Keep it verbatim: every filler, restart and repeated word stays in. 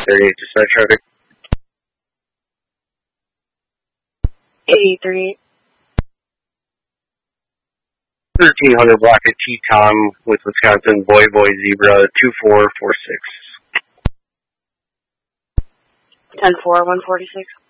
thirty-eight to start traffic. eighty-eight thirty-eight. thirteen hundred block at T-Tom with Wisconsin Boy Boy Zebra two four four six. ten four one forty-six.